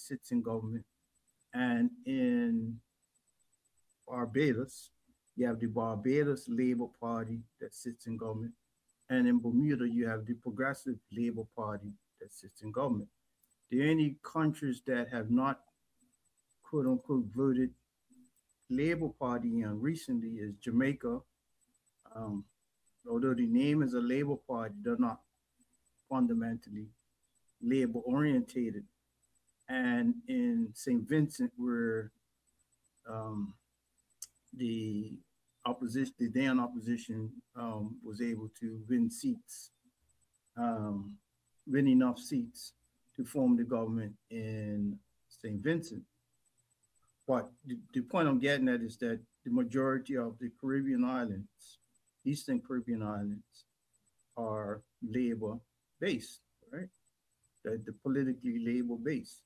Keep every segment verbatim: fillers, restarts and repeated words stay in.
sits in government, and in Barbados, you have the Barbados Labour Party that sits in government, and in Bermuda, you have the Progressive Labour Party that sits in government. The only countries that have not, quote unquote, voted Labour Party in recently is Jamaica. Um, Although the name is a Labour Party, they're not fundamentally Labour orientated. And in Saint Vincent, where um, the opposition, the then opposition, um, was able to win seats, um, win enough seats to form the government in Saint Vincent. But the, the point I'm getting at is that the majority of the Caribbean islands, Eastern Caribbean islands, are labor based, right? The, the politically labor based.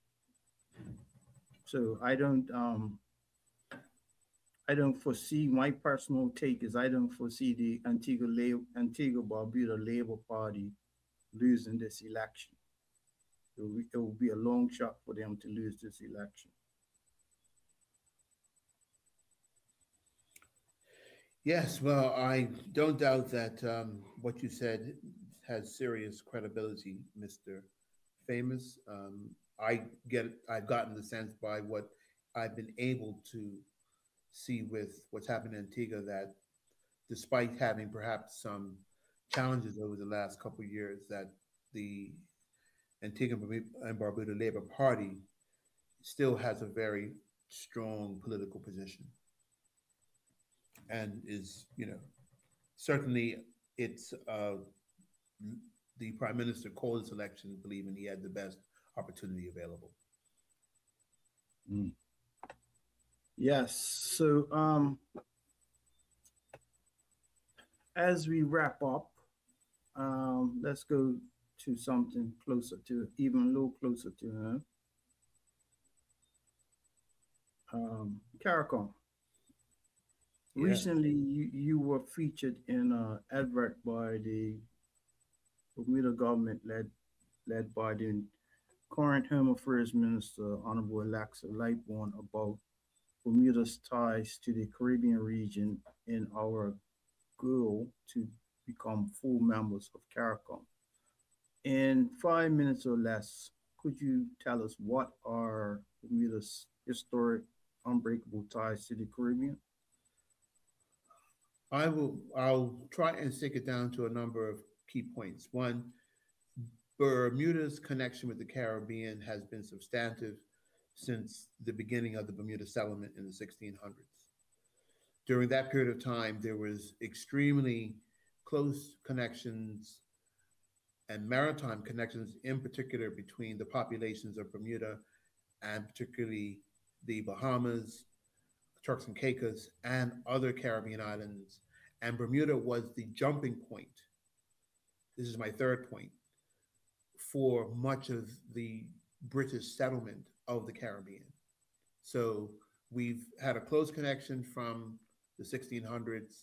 So I don't um, I don't foresee, my personal take is I don't foresee the Antigua Antigua Barbuda Labor Party losing this election. It will, be, it will be a long shot for them to lose this election. Yes, well, I don't doubt that um, what you said has serious credibility, Mister Famous. Um, I get, I've gotten the sense by what I've been able to see with what's happened in Antigua that despite having perhaps some challenges over the last couple of years, that the Antigua and Barbuda Labor Party still has a very strong political position and is, you know, certainly it's uh, the prime minister called this election believing he had the best opportunity available. Mm. Yes. So um, as we wrap up, um, let's go to something closer to, even a little closer to him. Um, CARICOM. Yeah. Recently, you, you were featured in an advert by the Bermuda government led led by the current Home Affairs Minister, Honorable Alexa Lightbourne, about Bermuda's ties to the Caribbean region in our goal to become full members of CARICOM. In five minutes or less, could you tell us what are Bermuda's historic unbreakable ties to the Caribbean? I will, I'll try and stick it down to a number of key points. One, Bermuda's connection with the Caribbean has been substantive since the beginning of the Bermuda settlement in the sixteen hundreds. During that period of time, there was extremely close connections and maritime connections, in particular between the populations of Bermuda and particularly the Bahamas, Turks and Caicos, and other Caribbean islands. And Bermuda was the jumping point. This is my third point for much of the British settlement of the Caribbean. So we've had a close connection from the sixteen hundreds.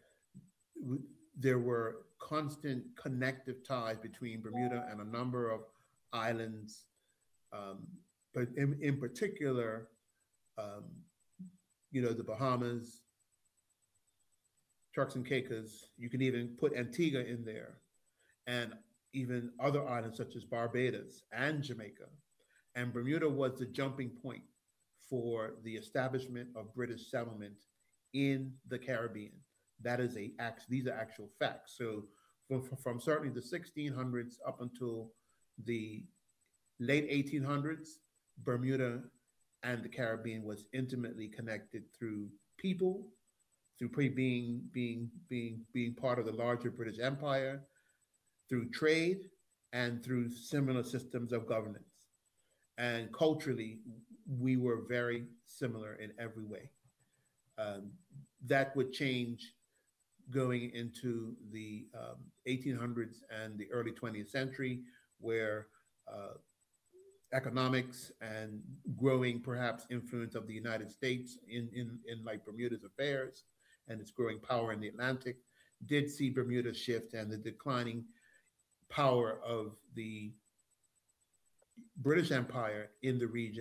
There were constant connective ties between Bermuda and a number of islands, um, but in, in particular, um, you know, the Bahamas, Turks and Caicos. You can even put Antigua in there, and even other islands such as Barbados and Jamaica. And Bermuda was the jumping point for the establishment of British settlement in the Caribbean. That is a, these are actual facts. So from, from certainly the sixteen hundreds up until the late eighteen hundreds, Bermuda and the Caribbean was intimately connected through people, through being, being, being, being part of the larger British Empire, through trade, and through similar systems of governance. And culturally, we were very similar in every way. Um, that would change going into the um, eighteen hundreds and the early twentieth century, where uh, economics and growing perhaps influence of the United States in, in, in like Bermuda's affairs and its growing power in the Atlantic did see Bermuda shift, and the declining power of the British Empire in the region